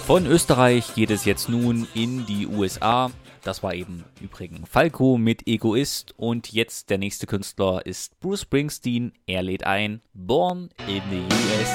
Von Österreich geht es jetzt nun in die USA. Das war eben übrigens Falco mit Egoist. Und jetzt der nächste Künstler ist Bruce Springsteen. Er lädt ein Born in the USA.